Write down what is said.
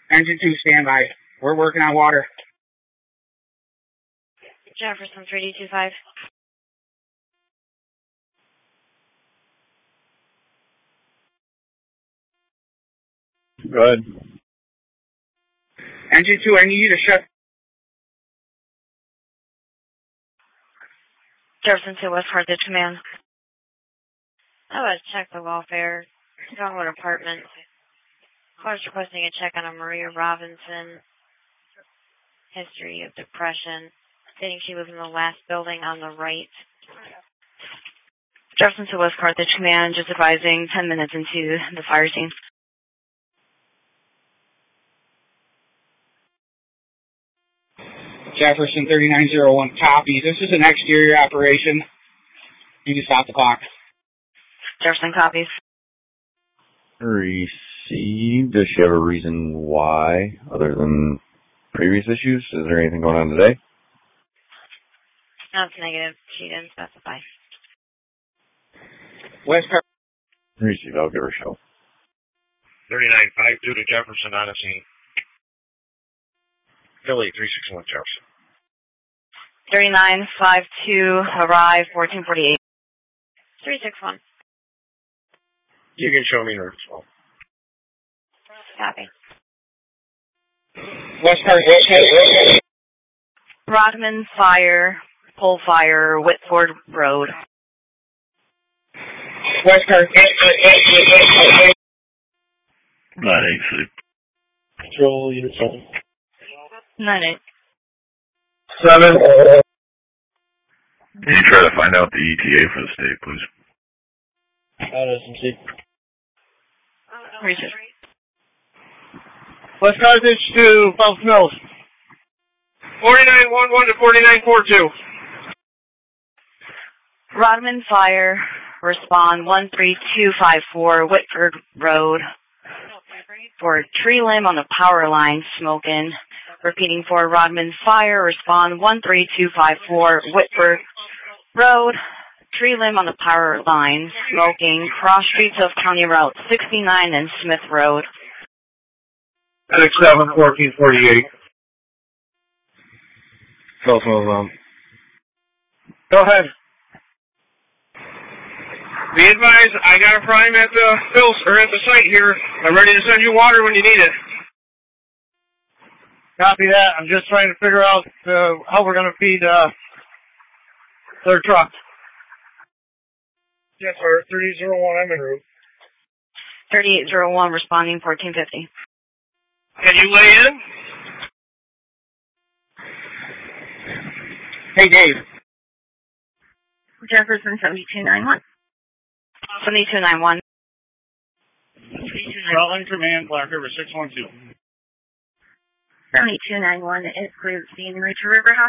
Engine 2, standby. We're working on water. Jefferson 3225. Go ahead. Engine 2, I need you to shut. Jefferson 2 West Carthage Command. I would check the welfare. Dogwood Apartments. Cars requesting a check on a Maria Robinson. History of depression. Stating she was in the last building on the right. Jefferson to West Carthage Command, just advising 10 minutes into the fire scene. Jefferson 3901, copy. This is an exterior operation. You can stop the clock. Jefferson copies. Received. Does she have a reason why, other than previous issues? Is there anything going on today? No, it's negative. She didn't specify. West Carthage. Received. I'll give her a show. 3952 to Jefferson on the scene. Philly 361 Jefferson. 3952, arrive 1448. 361. You can show me her as well. Copy. West Carthage. Rodman Fire, Pole Fire, Whitford Road. West Carthage. 986. Control unit 7. 98. 7. Can you try to find out the ETA for the state, please? SMC. Research. West Carthage to Falls Mills. 4911 to 4942. Rodman Fire, respond 13254, Whitford Road. For tree limb on the power line, smoking. Repeating for Rodman Fire, respond 13254, Whitford Road. Tree limb on the power line, smoking. Cross streets of County Route 69 and Smith Road. NX7 1448. Go ahead. Be advised, I got a prime at the at the site here. I'm ready to send you water when you need it. Copy that. I'm just trying to figure out how we're going to feed their truck. Yes, sir. 3001, I'm en route. 3801, responding 1450. Can you lay in? Hey, Dave. Jefferson 7291. 7291. Rutland Command, Black River 612. 7291 is clear to see and reach River Hospital.